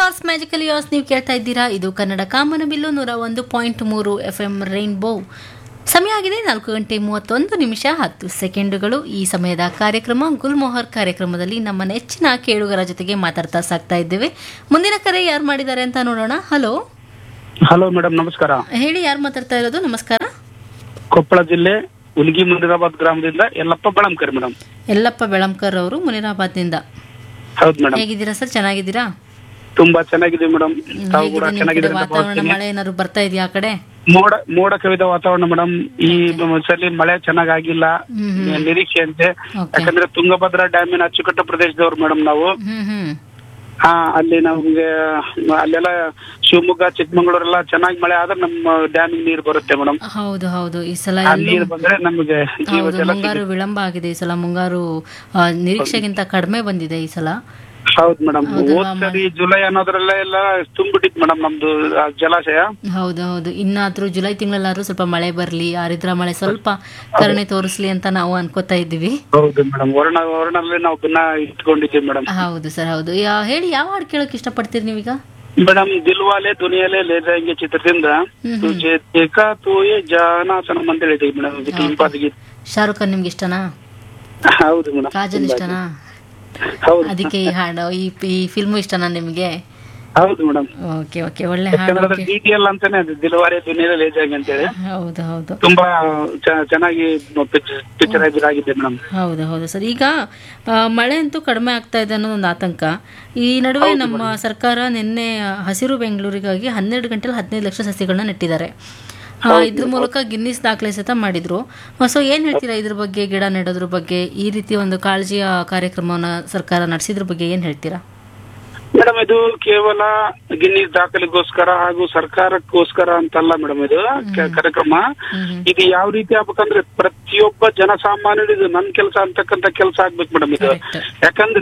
Cars magical as ನೀವು ಕೇಳ್ತಾ ಇದ್ದೀರಾ. ಇದು ಕನ್ನಡ ಕಾಮನಬಿಲ್ಲು 101.3 FM ರೈನ್ಬೋ. ಸಮಯ ಆಗಿದೆ 4:31 ಈ ಸಮಯದ ಕಾರ್ಯಕ್ರಮ ಗುಲ್ಮೋಹರ್ ಕಾರ್ಯಕ್ರಮದಲ್ಲಿ ನಮ್ಮ ನೆಚ್ಚಿನ ಕೇಳುಗರ ಜೊತೆಗೆ ಮಾತಾಡ್ತಾ ಸಾಕ್ತಾ ಇದ್ದೇವೆ. ಮುಂದಿನ ಕರೆ ಯಾರು ಮಾಡಿದ್ದಾರೆ ಅಂತ ನೋಡೋಣ. ಹಲೋ ಹಲೋ ಮೇಡಮ್, ನಮಸ್ಕಾರ. ಹೇಳಿ, ಯಾರು ಮಾತಾಡ್ತಾ ಇರೋದು? ನಮಸ್ಕಾರ. ಕೊಪ್ಪಳ ಜಿಲ್ಲೆ ಉಲ್ಗಿ ಮುನಿರಾಬಾದ್ ಗ್ರಾಮದಿಂದ ಯಲ್ಲಪ್ಪ ಬಳಂಕರ್ ಮೇಡಮ್. ಯಲ್ಲಪ್ಪ ಬೆಳಂಕರ್ ಅವರು ಮುನಿರಾಬಾದ್ನಿಂದ. ಹೌದು ಮೇಡಮ್. ಹೇಗಿದ್ದೀರಾ ಸರ್? ಚೆನ್ನಾಗಿದ್ದೀರಾ? ತುಂಬಾ ಚೆನ್ನಾಗಿದೆ ಮೇಡಮ್. ತಾವು ಕೂಡ ಚೆನ್ನಾಗಿದೆ. ವಾತಾವರಣ ಮಳೆ ಏನಾದ್ರು ಬರ್ತಾ ಇದೆಯಾ ಆ ಕಡೆ? ಮೋಡ ಕವಿದ ವಾತಾವರಣ ಮೇಡಮ್. ಈ ಸಲ ಮಳೆ ಚೆನ್ನಾಗಿಲ್ಲ ನಿರೀಕ್ಷೆ ಅಂತೆ. ಯಾಕಂದ್ರೆ ತುಂಗಭದ್ರಾ ಡ್ಯಾಮಿನ ಅಚ್ಚುಕಟ್ಟು ಪ್ರದೇಶದವ್ರು ಮೇಡಮ್ ನಾವು. ಅಲ್ಲಿ ನಮ್ಗೆ ಅಲ್ಲೆಲ್ಲ ಶಿವಮೊಗ್ಗ ಚಿಕ್ಕಮಂಗ್ಳೂರೆಲ್ಲ ಚೆನ್ನಾಗಿ ಮಳೆ ಆದ್ರೆ ನಮ್ಮ ಡ್ಯಾಮಿಗೆ ನೀರು ಬರುತ್ತೆ ಮೇಡಮ್. ಹೌದು ಹೌದು, ಈ ಸಲ ನೀರು ಬಂದ್ರೆ ನಮಗೆ ಮುಂಗಾರು ವಿಳಂಬ ಆಗಿದೆ. ಈ ಸಲ ಮುಂಗಾರು ನಿರೀಕ್ಷೆಗಿಂತ ಕಡಿಮೆ ಬಂದಿದೆ ಈ ಸಲ. ಹೌದು ಮೇಡಮ್. ಹೋದ್ ಸರಿ ಜುಲೈ ಅನ್ನೋದ್ರಲ್ಲ ಎಲ್ಲ ತುಂಬಿಟ್ಟಿತ್ತು ಮೇಡಮ್ ನಮ್ದು ಜಲಾಶಯ. ಹೌದು ಹೌದು, ಇನ್ನಾದ್ರೂ ಜುಲೈ ತಿಂಗಳಲ್ಲಾದ್ರೂ ಸ್ವಲ್ಪ ಮಳೆ ಬರ್ಲಿ, ಆರಿದ್ರ ಮಳೆ ಸ್ವಲ್ಪ ಕರುಣೆ ತೋರಿಸ್ಲಿ ಅಂತ ನಾವು ಅನ್ಕೋತಾ ಇದ್ದೀವಿ. ಹೌದು ಮೇಡಮ್. ವರ್ಣಲ್ಲಿ ನಾವು ಭಿನ್ನ ಇಟ್ಕೊಂಡಿದ್ದೀವಿ ಮೇಡಮ್. ಹೌದು ಸರ್, ಹೌದು. ಹೇಳಿ, ಯಾವ ಹಾಡು ಕೇಳಕ್ ಇಷ್ಟಪಡ್ತೀರಿ ನೀವೀಗ? ಮೇಡಮ್, ದಿಲ್ವಾಲೆ ದುನಿಯಾಲೆ ಲೇ ಜಾಯೆಂಗೆ ಚಿತ್ರದಿಂದ ತುಜೆ ದೇಖಾ ತೋ ಯೇ ಜಾನಾ ಸನಮ್ ಅಂತ ಹೇಳಿದ್ದೀವಿ ಮೇಡಮ್. ಶಾರುಖ್ ಖಾನ್ ನಿಮ್ಗೆ ಇಷ್ಟನಾ? ಹೌದು ಮೇಡಮ್. ಕಾಜಲ್ ಇಷ್ಟನಾ? ಅದಕ್ಕೆ ಈ ಹಾಡು, ಈ ಫಿಲ್ಮ್ ಇಷ್ಟನಾ ನಿಮ್ಗೆ? ಹೌದು ಮೇಡಮ್. ಓಕೆ ಓಕೆ, ಒಳ್ಳೆ ಹಾಡು. ಡಿಟಿಎಲ್ ಅಂತಾನೆ ಅದು, ದಿಲ್ವಾಲೆ ದುನಿಯಾಲೆ ಲೇ ಜಾಯೆಂಗೆ ಅಂತ ಹೇಳಿ. ಹೌದು ಹೌದು, ತುಂಬಾ ಚೆನ್ನಾಗಿ ಪಿಕ್ಚರೈಸ್ ಆಗಿದೆ ಮೇಡಮ್. ಹೌದು ಹೌದು ಸರ್. ಈಗ ಮಳೆ ಅಂತೂ ಕಡಿಮೆ ಆಗ್ತಾ ಇದೆ ಅನ್ನೋದೊಂದು ಆತಂಕ. ಈ ನಡುವೆ ನಮ್ಮ ಸರ್ಕಾರ ನಿನ್ನೆ ಹಸಿರು ಬೆಂಗಳೂರಿಗಾಗಿ 12 ಗಂಟೆಲಿ 15 ಲಕ್ಷ ಸಸಿಗಳನ್ನ ನೆಟ್ಟಿದ್ದಾರೆ. ಇದ್ರ ಮೂಲಕ ಗಿನ್ನಿಸ್ ದಾಖಲೆ ಸಹಿತ ಮಾಡಿದ್ರು. ಸೊ ಏನ್ ಹೇಳ್ತೀರಾ ಇದ್ರ ಬಗ್ಗೆ, ಗಿಡ ನೆಡೋದ್ರ ಬಗ್ಗೆ, ಈ ರೀತಿ ಒಂದು ಕಾಳಜಿಯ ಕಾರ್ಯಕ್ರಮವನ್ನ ಸರ್ಕಾರ ನಡೆಸಿದ್ರ ಬಗ್ಗೆ ಏನ್ ಹೇಳ್ತೀರಾ? ಮೇಡಮ್, ಇದು ಕೇವಲ ಗಿನ್ನಿಸ್ ದಾಖಲೆಗೋಸ್ಕರ ಹಾಗೂ ಸರ್ಕಾರಕ್ಕೋಸ್ಕರ ಅಂತಲ್ಲ ಮೇಡಮ್. ಇದು ಕಾರ್ಯಕ್ರಮ ಇದು ಯಾವ ರೀತಿ ಆಗ್ಬೇಕಂದ್ರೆ ಪ್ರತಿಯೊಬ್ಬ ಜನಸಾಮಾನ್ಯರು ಇದು ನನ್ ಕೆಲಸ ಅಂತಕ್ಕಂತ ಕೆಲಸ ಆಗ್ಬೇಕು ಮೇಡಮ್ ಇದು. ಯಾಕಂದ್ರೆ